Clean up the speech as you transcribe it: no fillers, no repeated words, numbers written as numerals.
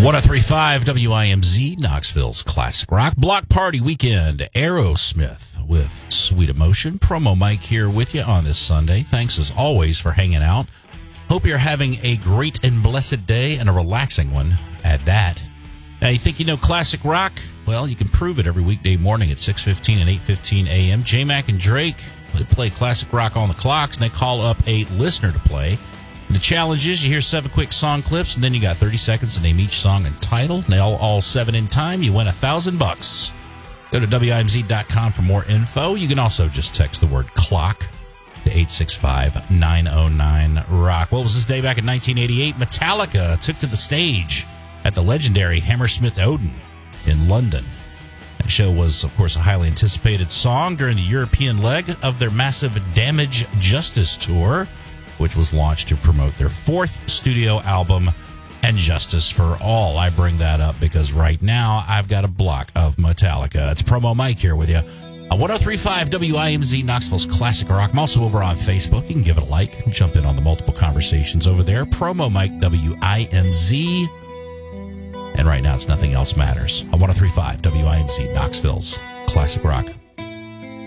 1035 WIMZ, Knoxville's classic rock block party weekend. Aerosmith with Sweet Emotion. Promo Mike here with you on this Sunday. Thanks as always for hanging out. Hope you're having a great and blessed day and a relaxing one at that. Now, you think you know classic rock? Well, you can prove it every weekday morning at 6:15 and 8:15 a.m. J-Mac and Drake, they play classic rock on the clocks, and they call up a listener to play. The challenge is you hear 7 quick song clips, and then you got 30 seconds to name each song and title. Nail all 7 in time, you win $1,000. Go to WIMZ.com for more info. You can also just text the word clock to 865-909-ROCK. What was this day back in 1988? Metallica took to the stage at the legendary Hammersmith Odeon in London. That show was, of course, a highly anticipated song during the European leg of their massive Damage Justice tour, which was launched to promote their 4th studio album, And Justice for All. I bring that up because right now I've got a block of Metallica. It's Promo Mike here with you on 1035 WIMZ, Knoxville's classic rock. I'm also over on Facebook. You can give it a like. Jump in on the multiple conversations over there. Promo Mike WIMZ. And right now it's Nothing Else Matters on 1035 WIMZ, Knoxville's classic rock.